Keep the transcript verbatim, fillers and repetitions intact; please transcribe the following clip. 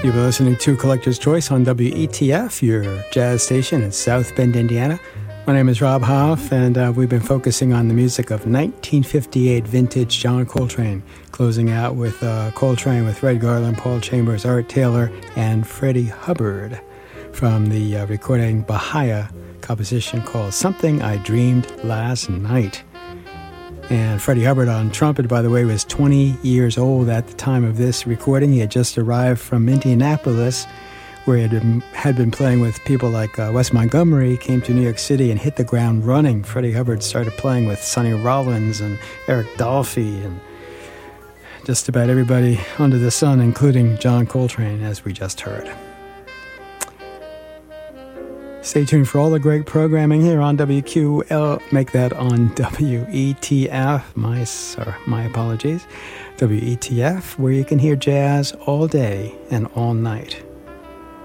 You've been listening to Collector's Choice on W E T F, your jazz station in South Bend, Indiana. My name is Rob Hoff, and uh, we've been focusing on the music of nineteen fifty-eight vintage John Coltrane, closing out with uh, Coltrane with Red Garland, Paul Chambers, Art Taylor, and Freddie Hubbard from the uh, recording Bahia composition called Something I Dreamed Last Night. And Freddie Hubbard on trumpet, by the way, was twenty years old at the time of this recording. He had just arrived from Indianapolis, where he had been, had been playing with people like uh, Wes Montgomery, came to New York City and hit the ground running. Freddie Hubbard started playing with Sonny Rollins and Eric Dolphy and just about everybody under the sun, including John Coltrane, as we just heard. Stay tuned for all the great programming here on W Q L. Make that on W E T F. My, sorry, my apologies. W E T F, where you can hear jazz all day and all night.